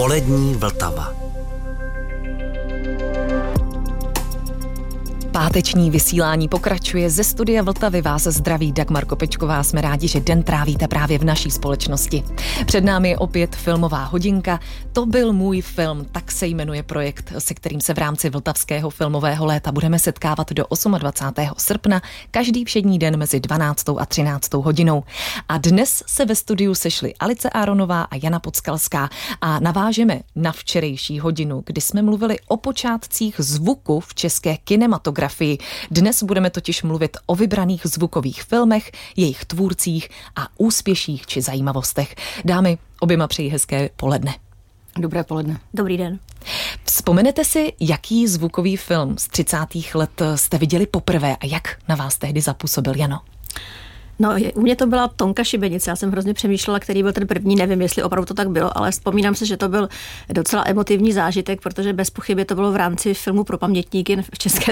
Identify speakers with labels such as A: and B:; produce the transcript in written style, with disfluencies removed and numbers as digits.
A: Polední Vltava.
B: Páteční vysílání pokračuje. Ze studia Vltavy vás zdraví Dagmar Kopečková. Jsme rádi, že den trávíte právě v naší společnosti. Před námi je opět filmová hodinka. To byl můj film, tak se jmenuje projekt, se kterým se v rámci Vltavského filmového léta budeme setkávat do 28. srpna, každý všední den mezi 12. a 13. hodinou. A dnes se ve studiu sešly Alice Aronová a Jana Podskalská a navážeme na včerejší hodinu, kdy jsme mluvili o počátcích zvuku v české kinematografii. Dnes budeme totiž mluvit o vybraných zvukových filmech, jejich tvůrcích a úspěších či zajímavostech. Dámy, oběma přeji hezké poledne.
C: Dobré poledne.
D: Dobrý den.
B: Vzpomenete si, jaký zvukový film z 30. let jste viděli poprvé a jak na vás tehdy zapůsobil, Jano?
D: No, u mě to byla Tonka Šibenice, já jsem hrozně přemýšlela, který byl ten první, nevím, jestli opravdu to tak bylo, ale vzpomínám se, že to byl docela emotivní zážitek, protože bez pochyby to bylo v rámci filmu pro pamětníky v České